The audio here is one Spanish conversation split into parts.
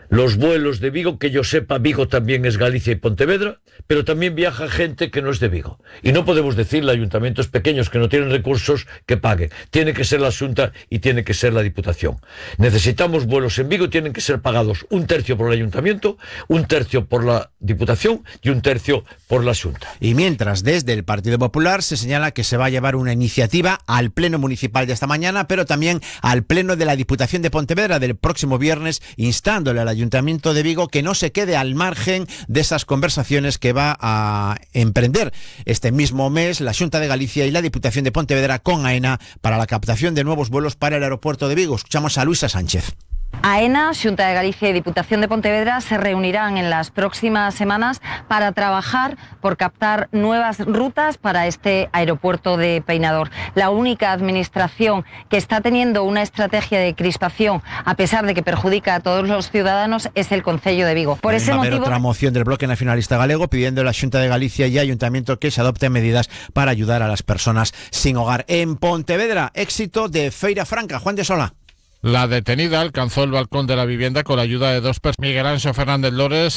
los vuelos de Vigo, que yo sepa, Vigo también es Galicia y Pontevedra, pero también viaja gente que no es de Vigo. Y no podemos decirle a ayuntamientos pequeños que no tienen recursos que paguen. Tiene que ser la Xunta y tiene que ser la Diputación. Necesitamos vuelos en Vigo, tienen que ser pagados 1/3 por el ayuntamiento, 1/3 por la Diputación y 1/3 por la Xunta. Y mientras, desde el Partido Popular se señala que se va a llevar una iniciativa al Pleno Municipal de esta mañana, pero también al Pleno de la Diputación de Pontevedra del próximo viernes, instándole al Ayuntamiento de Vigo que no se quede al margen de esas conversaciones que va a emprender este mismo mes la Xunta de Galicia y la Diputación de Pontevedra con AENA para la captación de nuevos vuelos para el aeropuerto de Vigo. Escuchamos a Luisa Sánchez. AENA, Xunta de Galicia y Diputación de Pontevedra se reunirán en las próximas semanas para trabajar por captar nuevas rutas para este aeropuerto de Peinador. La única administración que está teniendo una estrategia de crispación, a pesar de que perjudica a todos los ciudadanos, es el Concello de Vigo. Por ese motivo, otra moción del Bloque Nacionalista Galego pidiendo a la Xunta de Galicia y Ayuntamiento que se adopten medidas para ayudar a las personas sin hogar. En Pontevedra, éxito de Feira Franca. Juan de Sola. La detenida alcanzó el balcón de la vivienda con la ayuda de 2 personas. Miguel Anxo Fernández Lores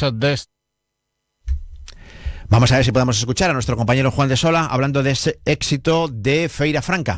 Vamos a ver si podemos escuchar a nuestro compañero Juan de Sola hablando de ese éxito de Feira Franca.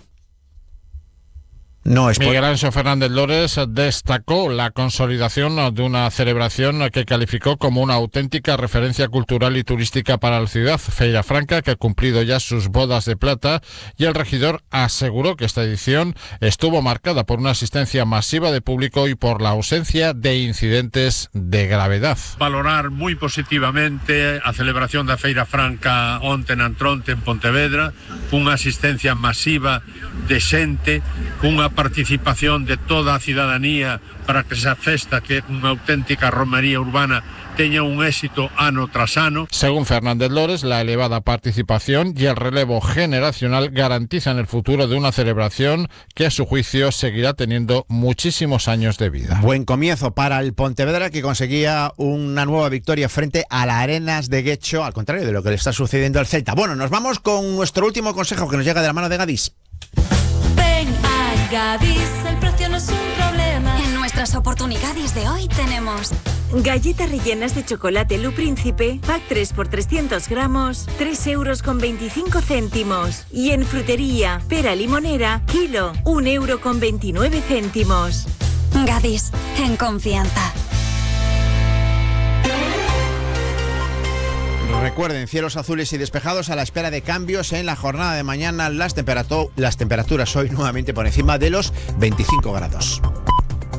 Miguel Anxo Fernández Lores destacó la consolidación de una celebración que calificó como una auténtica referencia cultural y turística para la ciudad, Feira Franca, que ha cumplido ya sus bodas de plata, y el regidor aseguró que esta edición estuvo marcada por una asistencia masiva de público y por la ausencia de incidentes de gravedad. Valorar moi positivamente a celebración da Feira Franca onte en Antronte, en Pontevedra, cunha asistencia masiva de xente, cunha participación de toda a cidadanía para que esa festa, que é unha auténtica romería urbana, teña un éxito ano tras ano. Según Fernández Lores, la elevada participación y el relevo generacional garantizan el futuro de una celebración que a su juicio seguirá teniendo muchísimos años de vida. Buen comienzo para el Pontevedra, que conseguía una nueva victoria frente a la Arenas de Guecho, al contrario de lo que le está sucediendo al Celta. Bueno, nos vamos con nuestro último consejo que nos llega de la mano de Gadis. Ven a Gadis, el precio no es un problema. En nuestras oportunidades de hoy tenemos galletas rellenas de chocolate Lu Príncipe, pack 3 por 300 gramos, 3,25 €. Y en frutería, pera limonera, kilo, 1,29 €. Gadis, en confianza. Recuerden, cielos azules y despejados a la espera de cambios en la jornada de mañana. Las temperaturas hoy nuevamente por encima de los 25 grados.